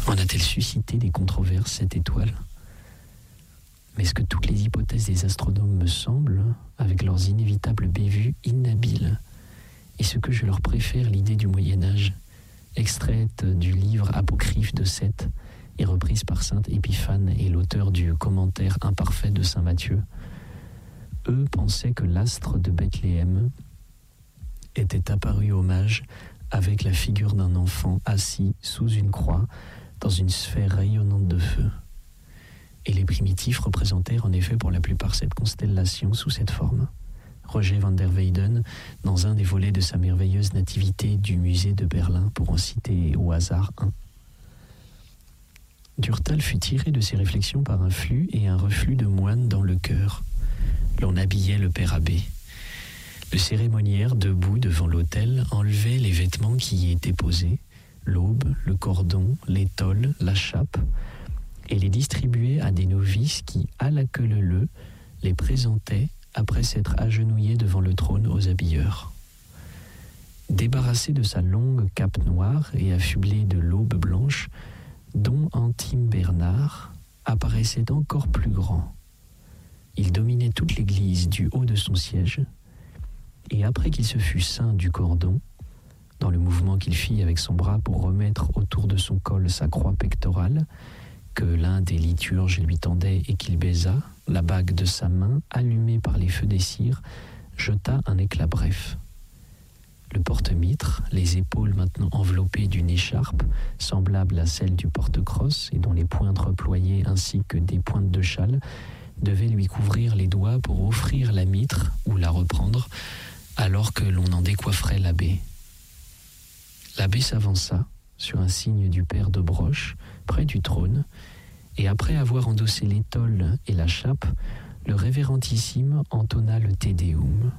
En a-t-elle suscité des controverses, cette étoile ? Mais est-ce que toutes les hypothèses des astronomes me semblent, avec leurs inévitables bévues, inhabiles ? Et ce que je leur préfère, l'idée du Moyen-Âge, extraite du livre apocryphe de Seth et reprise par saint Épiphane et l'auteur du commentaire imparfait de saint Matthieu, eux pensaient que l'astre de Bethléem était apparu au mage avec la figure d'un enfant assis sous une croix dans une sphère rayonnante de feu. Et les primitifs représentèrent en effet pour la plupart cette constellation sous cette forme. Roger van der Weyden, dans un des volets de sa merveilleuse nativité du musée de Berlin, pour en citer au hasard un. Durtal fut tiré de ses réflexions par un flux et un reflux de moines dans le chœur. L'on habillait le père abbé. Le cérémoniaire, debout devant l'autel, enlevait les vêtements qui y étaient posés, l'aube, le cordon, l'étole, la chape, et les distribuait à des novices qui, à la queue leu, les présentaient après s'être agenouillés devant le trône aux habilleurs. Débarrassé de sa longue cape noire et affublé de l'aube blanche, Don Antime Bernard apparaissait encore plus grand. Il dominait toute l'église du haut de son siège, et après qu'il se fut ceint du cordon, dans le mouvement qu'il fit avec son bras pour remettre autour de son col sa croix pectorale, que l'un des liturges lui tendait et qu'il baisa, la bague de sa main, allumée par les feux des cires, jeta un éclat bref. Le porte-mitre, les épaules maintenant enveloppées d'une écharpe, semblable à celle du porte-crosse et dont les pointes reployées ainsi que des pointes de châle, devait lui couvrir les doigts pour offrir la mitre ou la reprendre, alors que l'on en décoifferait l'abbé. L'abbé s'avança, sur un signe du père de Broche, près du trône, et après avoir endossé l'étole et la chape, le révérendissime entonna le Te Deum.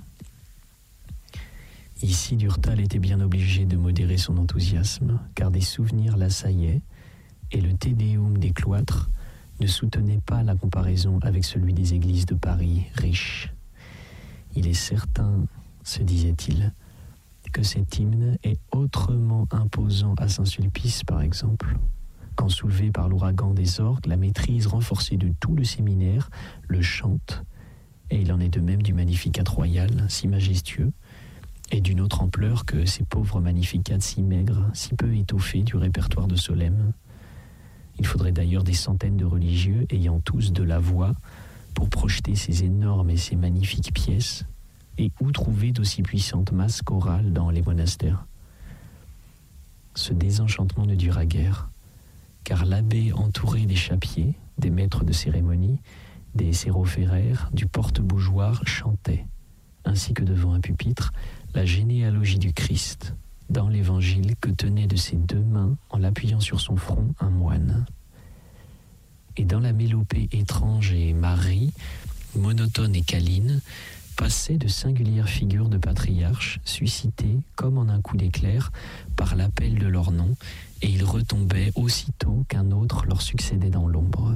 Ici, Durtal était bien obligé de modérer son enthousiasme, car des souvenirs l'assaillaient, et le Te Deum des cloîtres ne soutenait pas la comparaison avec celui des églises de Paris riches. Il est certain, se disait-il, que cet hymne est autrement imposant à Saint-Sulpice, par exemple, quand soulevé par l'ouragan des orgues, la maîtrise renforcée de tout le séminaire le chante, et il en est de même du Magnificat royal, si majestueux, et d'une autre ampleur que ces pauvres Magnificats si maigres, si peu étoffés du répertoire de Solesmes. Il faudrait d'ailleurs des centaines de religieux ayant tous de la voix pour projeter ces énormes et ces magnifiques pièces. Et où trouver d'aussi puissantes masses chorales dans les monastères ? Ce désenchantement ne dura guère, car l'abbé entouré des chappiers, des maîtres de cérémonie, des sérophéraires, du porte-bougeoir chantait, ainsi que devant un pupitre, la généalogie du Christ, dans l'évangile que tenait de ses deux mains, en l'appuyant sur son front, un moine. Et dans la mélopée étrange et Marie, monotone et câline, passaient de singulières figures de patriarches suscitées, comme en un coup d'éclair, par l'appel de leur nom, et ils retombaient aussitôt qu'un autre leur succédait dans l'ombre.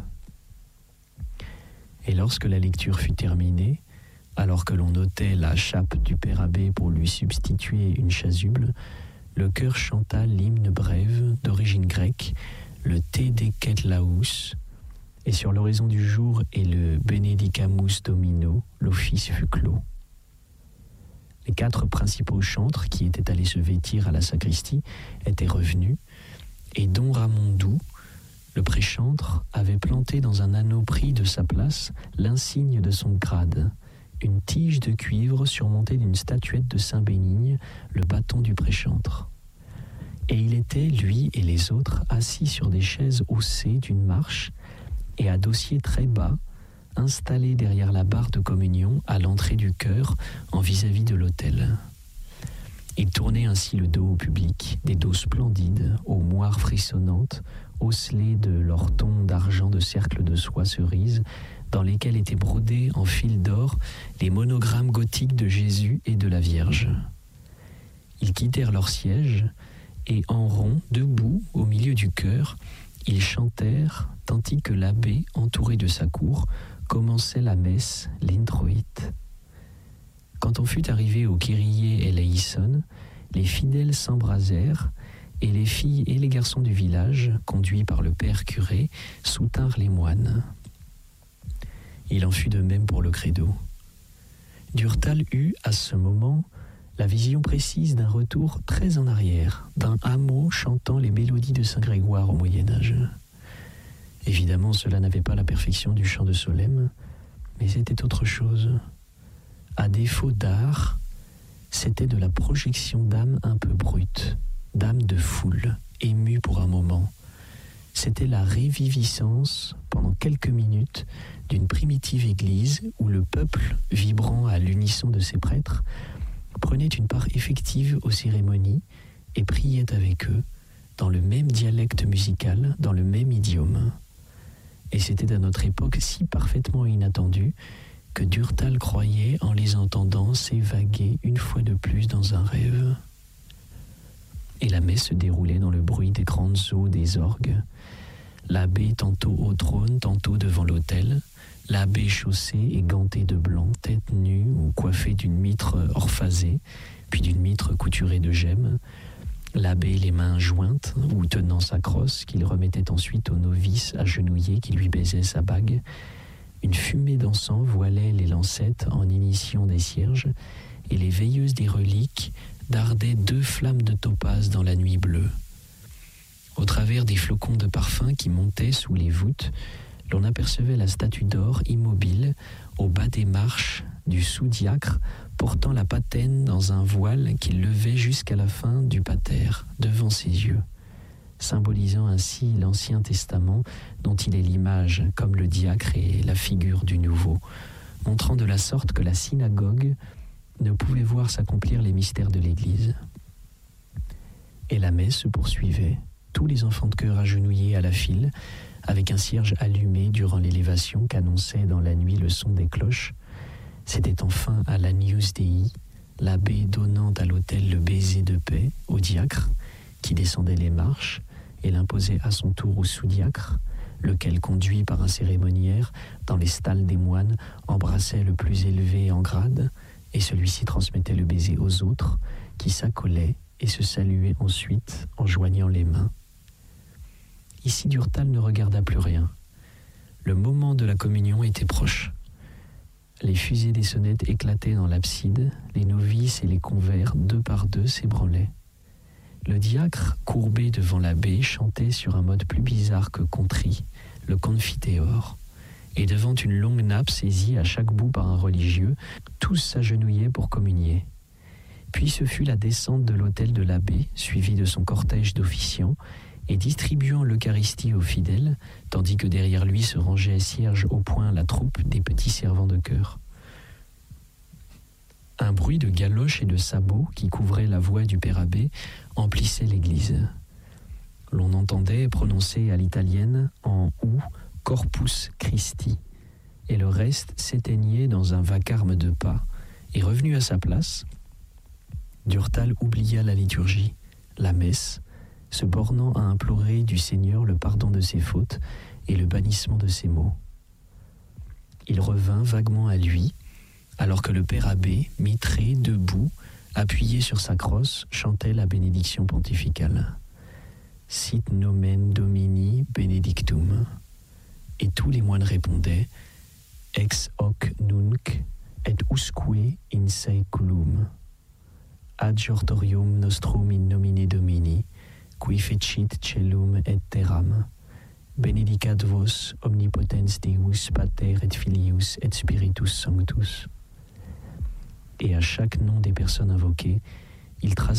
Et lorsque la lecture fut terminée, alors que l'on ôtait la chape du père abbé pour lui substituer une chasuble, le chœur chanta l'hymne brève d'origine grecque, le Te Decet Laus, et sur l'horizon du jour et le Benedicamus Domino, l'office fut clos. Les 4 principaux chantres qui étaient allés se vêtir à la sacristie étaient revenus, et Don Ramondou, le préchantre, avait planté dans un anneau pris de sa place l'insigne de son grade, une tige de cuivre surmontée d'une statuette de Saint Bénigne, le bâton du préchantre. Et il était, lui et les autres, assis sur des chaises haussées d'une marche, et à dossier très bas, installés derrière la barre de communion à l'entrée du chœur en vis-à-vis de l'autel. Ils tournaient ainsi le dos au public, des dos splendides, aux moires frissonnantes, osselées de leurs tons d'argent de cercles de soie cerise, dans lesquels étaient brodés en fil d'or les monogrammes gothiques de Jésus et de la Vierge. Ils quittèrent leur siège, et en rond, debout, au milieu du chœur, ils chantèrent, tandis que l'abbé, entouré de sa cour, commençait la messe, l'introïte. Quand on fut arrivé au Kyrie eleison, les fidèles s'embrasèrent, et les filles et les garçons du village, conduits par le père curé, soutinrent les moines. Il en fut de même pour le credo. Durtal eut, à ce moment, la vision précise d'un retour très en arrière, d'un hameau chantant les mélodies de Saint Grégoire au Moyen-Âge. Évidemment, cela n'avait pas la perfection du chant de Solesmes, mais c'était autre chose. À défaut d'art, c'était de la projection d'âme un peu brute, d'âme de foule, émue pour un moment. C'était la réviviscence, pendant quelques minutes, d'une primitive église où le peuple, vibrant à l'unisson de ses prêtres, prenait une part effective aux cérémonies et priait avec eux, dans le même dialecte musical, dans le même idiome. Et c'était à notre époque si parfaitement inattendu que Durtal croyait, en les entendant, s'évaguer une fois de plus dans un rêve. Et la messe se déroulait dans le bruit des grandes eaux des orgues. L'abbé tantôt au trône, tantôt devant l'autel, l'abbé chaussé et ganté de blanc, tête nue ou coiffé d'une mitre orphasée, puis d'une mitre couturée de gemmes, l'abbé les mains jointes ou tenant sa crosse qu'il remettait ensuite au novice agenouillé qui lui baisait sa bague. Une fumée d'encens voilait les lancettes en initiant des cierges, et les veilleuses des reliques dardaient 2 flammes de topaze dans la nuit bleue. Au travers des flocons de parfum qui montaient sous les voûtes, l'on apercevait la statue d'or immobile au bas des marches du sous-diacre portant la patène dans un voile qu'il levait jusqu'à la fin du pater, devant ses yeux, symbolisant ainsi l'Ancien Testament dont il est l'image, comme le diacre est la figure du Nouveau, montrant de la sorte que la synagogue ne pouvait voir s'accomplir les mystères de l'Église. Et la messe se poursuivait, tous les enfants de chœur agenouillés à la file, avec un cierge allumé durant l'élévation qu'annonçait dans la nuit le son des cloches. C'était enfin à l'Agnus Dei, l'abbé donnant à l'autel le baiser de paix au diacre, qui descendait les marches et l'imposait à son tour au sous-diacre, lequel, conduit par un cérémoniaire dans les stalles des moines, embrassait le plus élevé en grade, et celui-ci transmettait le baiser aux autres, qui s'accolaient et se saluaient ensuite en joignant les mains. Ici, Durtal ne regarda plus rien. Le moment de la communion était proche. Les fusées des sonnettes éclataient dans l'abside, les novices et les convers, 2 par 2, s'ébranlaient. Le diacre, courbé devant l'abbé, chantait sur un mode plus bizarre que contrit, le Confiteor, et devant une longue nappe saisie à chaque bout par un religieux, tous s'agenouillaient pour communier. Puis ce fut la descente de l'autel de l'abbé, suivi de son cortège d'officiants, et distribuant l'Eucharistie aux fidèles, tandis que derrière lui se rangeait cierge au poing la troupe des petits servants de chœur. Un bruit de galoches et de sabots qui couvrait la voix du père abbé emplissait l'église. L'on entendait prononcer à l'italienne en ou Corpus Christi, et le reste s'éteignait dans un vacarme de pas, et revenu à sa place, Durtal oublia la liturgie, la messe, se bornant à implorer du Seigneur le pardon de ses fautes et le bannissement de ses maux. Il revint vaguement à lui, alors que le père abbé, mitré, debout, appuyé sur sa crosse, chantait la bénédiction pontificale. Sit nomen Domini benedictum. Et tous les moines répondaient Ex hoc nunc et usque in saeculum. Adjortorium nostrum in nomine Domini, qui fecit celum et terram. Benedicat vos omnipotens Deus Pater et Filius et Spiritus Sanctus. Et à chaque nom des personnes invoquées, il traça